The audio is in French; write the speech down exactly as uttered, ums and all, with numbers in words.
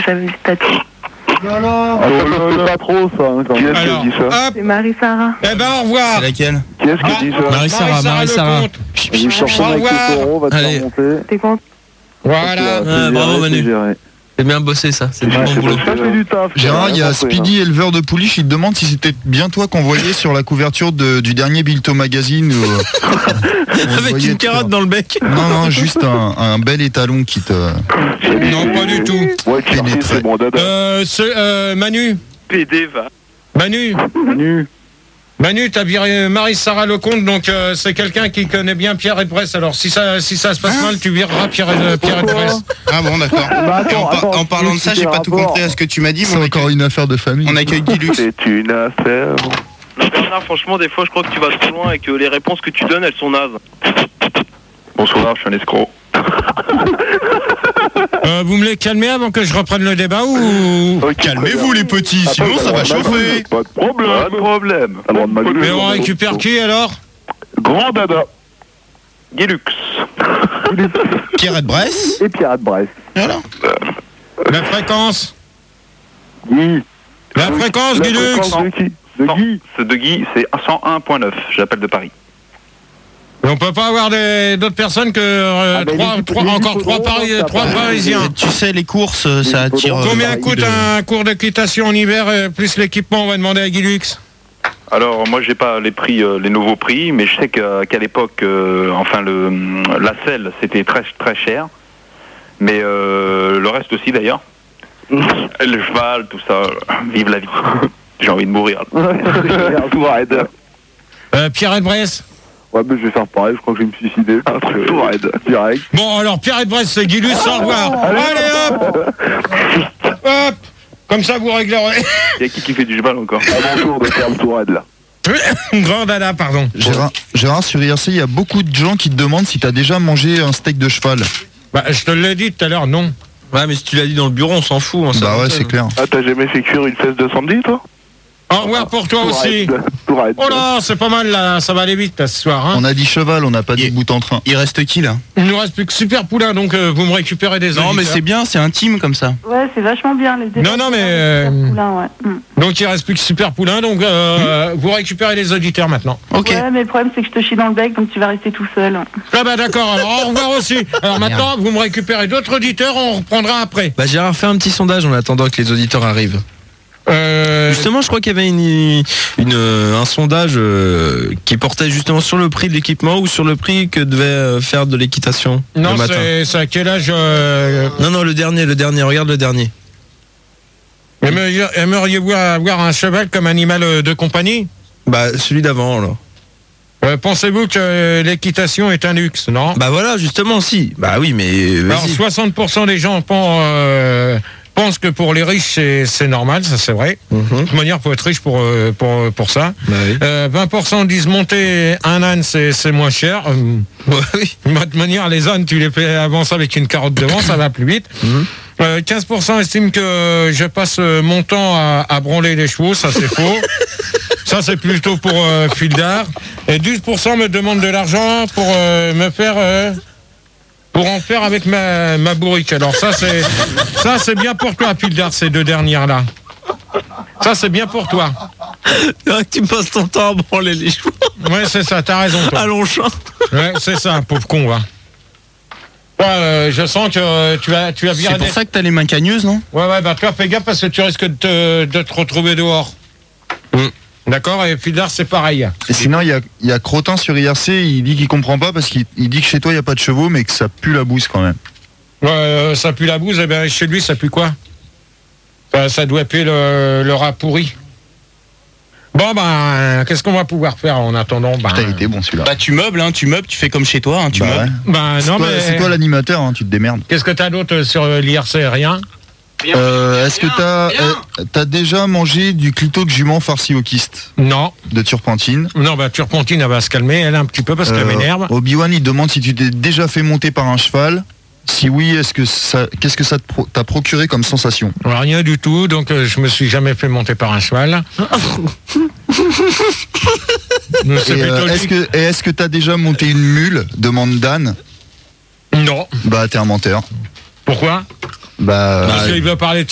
j'avais vu ta tête. Non, non, ah, c'est pas trop ça. Hein, quand Qui même. est-ce qui a dit ça? C'est Marie-Sarah. Eh ben, au revoir. C'est laquelle? Qui est-ce qui a dit ça? Marie-Sarah, Marie-Sarah. Vas-y, cherche Au avec revoir. le taureau, va te Allez. faire monter. T'es content? Voilà. Ah, bravo, Manu. Géré. C'est bien bossé ça, c'est du Ouais, bon c'est boulot. pas fait du taf. Gérard, il y a Compris, Speedy, éleveur de pouliches, il te demande si c'était bien toi qu'on voyait sur la couverture de, du dernier Bilto Magazine. Où, euh, on Avec voyait une tout carotte ça. dans le bec. Non, non, juste un, un bel étalon qui te... Non, pas du tout. Ouais, Kirby, Pénétré. c'est bon, dada. Euh, ce, euh, Manu. P D va. Manu. Manu. Manu, t'as viré Marie-Sarah Lecomte, donc euh, c'est quelqu'un qui connaît bien Pierre et Bresse. Alors si ça, si ça se passe mal, tu vireras Pierre et, Pierre et Bresse. Ah bon, d'accord. Bah, Et en, attends, par- attends, en parlant de ça, j'ai pas tout rapport. compris à ce que tu m'as dit, C'est mais on encore accueille, une affaire de famille. on accueille Guy Lux. C'est une affaire. Non, Bernard, franchement, des fois, je crois que tu vas trop loin et que les réponses que tu donnes, elles sont nazes. Bonsoir, je suis un escroc. Euh, vous me les calmez avant que je reprenne le débat ou... Ok, Calmez-vous les petits, très bien. sinon ça va chauffer. Pas de problème. Pas de problème. T'as le droit de m'allumer. Mais on récupère qui alors? Grand dada. Guilux. Pierrette Bresse. Et Pierre de Brest. Voilà. La fréquence. Guy. La fréquence, La Guilux. fréquence de qui? De Non, Guy. c'est de Guy, c'est cent un virgule neuf. J'appelle de Paris. Mais on peut pas avoir des- d'autres personnes que euh, Ah, bah, trois, les- trois- les encore hippodromes, trois, Pari- ça trois va. Parisiens. Tu sais, les courses, euh, ça attire. euh, Combien Paris coûte de- un cours d'équitation en hiver euh, plus l'équipement? On va demander à Guilux. Alors moi j'ai pas les prix, euh, les nouveaux prix, mais je sais qu'à qu'à l'époque, euh, enfin le la selle c'était très très cher, mais euh, le reste aussi d'ailleurs. Le cheval, tout ça, vive la vie. J'ai envie de mourir. Tout raide. Euh, Pierre et Bresse. Ouais, mais je vais faire pareil, je crois que je vais me suicider. Un truc tout raide. Direct. Bon, alors Pierre et Bresse, c'est Guilux, au revoir. Allez, hop Hop Comme ça, vous réglerez. Il y a qui qui fait du cheval encore? À mon tour de faire le tout raide là. Grand dada, pardon. Gérard, Gérard, sur I R C, il y a beaucoup de gens qui te demandent si t'as déjà mangé un steak de cheval. Bah, je te l'ai dit tout à l'heure, non. Ouais, mais si tu l'as dit dans le bureau, on s'en fout. hein, ça Bah ouais, m'étonne. c'est clair. Ah, t'as jamais fait cuire une fesse de samedi, toi? Au revoir pour toi Tout aussi. raide. Tout raide. Oh là, c'est pas mal là, ça va aller vite là, ce soir. Hein. On a dit cheval, on n'a pas dit Yeah. bout en train. Il reste qui là? Il nous reste plus que Super Poulain, donc euh, vous me récupérez des Non, mais auditeurs. c'est bien, c'est intime comme ça. Ouais, c'est vachement bien les débats. Non, non, mais, euh, Poulain, ouais. Mm. Donc il reste plus que Super Poulain, donc euh, vous récupérez les auditeurs maintenant. Ok. Ouais, mais le problème c'est que je te chie dans le bec, donc tu vas rester tout seul. Ah bah d'accord, alors au revoir aussi. Alors maintenant, vous me récupérez d'autres auditeurs, on reprendra après. Bah Gérard, fais un petit sondage en attendant que les auditeurs arrivent. Euh, Justement, je crois qu'il y avait une, une, euh, un sondage euh, qui portait justement sur le prix de l'équipement ou sur le prix que devait euh, faire de l'équitation non, le matin. c'est c'est à quel âge euh, Non, non, le dernier, le dernier, regarde le dernier. aimeriez- Aimeriez-vous avoir un cheval comme animal euh, de compagnie? Bah, celui d'avant, alors. Euh, Pensez-vous que l'équitation est un luxe, non? Bah voilà, justement, si. Bah oui, mais Alors vas-y. soixante pour cent des gens pensent, euh, pensent que pour les riches c'est c'est normal, ça c'est vrai. Mhm. De toute manière, faut être riche pour, euh, pour, pour ça. Bah oui. Euh, vingt pour cent disent monter un âne c'est c'est moins cher. Euh, Ouais, oui. De toute manière, les ânes, tu les fais avancer avec une carotte devant, ça va plus vite. Mhm. Euh, quinze pour cent estiment que je passe euh, mon temps à, à branler les chevaux, ça c'est faux. Ça c'est plutôt pour euh, Fildar. Et douze pour cent me demandent de l'argent pour euh, me faire... euh, pour en faire avec ma, ma bourrique. Alors ça c'est ça c'est bien pour toi, Fildar, ces deux dernières là. Ça c'est bien pour toi. C'est vrai que tu passes ton temps à branler les chevaux Ouais, c'est ça, t'as raison toi. à Longchamp. Ouais, c'est ça, pauvre con, va. Ouais, euh, je sens que euh, tu as tu as bien C'est pour ça que t'as les mains cagneuses, non? Ouais, ouais, bah toi, fais gaffe parce que tu risques de te, de te retrouver dehors. Mm. D'accord, et Fildar, c'est pareil. Et sinon, il y a, il y a Crotin sur I R C, il dit qu'il comprend pas parce qu'il il dit que chez toi, il n'y a pas de chevaux, mais que ça pue la bouse quand même. Ouais, euh, ça pue la bouse, et bien chez lui, ça pue quoi? ça, ça doit puer le, le rat pourri. Bon, ben, qu'est-ce qu'on va pouvoir faire en attendant? Ben, Putain, il était bon celui-là. Bah tu meubles, hein, tu meubles, tu fais comme chez toi, hein, tu Bah meubles. ouais. ben C'est non, toi, mais... c'est toi l'animateur, hein, tu te démerdes. Qu'est-ce que t'as d'autre sur l'I R C? Rien? Euh, Est-ce que t'as euh, t'as déjà mangé du clito de jument farci au kyste Non. de turpentine? Non, bah, Turpentine, elle va se calmer, elle, un petit peu, parce qu'elle Euh, m'énerve. Obi-Wan, il demande si tu t'es déjà fait monter par un cheval. Si oui, est-ce que ça, qu'est-ce que ça te pro- t'a procuré comme sensation? Rien du tout, donc euh, je me suis jamais fait monter par un cheval. Donc, c'est Et, euh, plutôt est-ce lui- que, et est-ce que t'as déjà monté une mule? Demande Dan. Non. Bah, t'es un menteur. Pourquoi? Bah, Parce qu'il veut parler de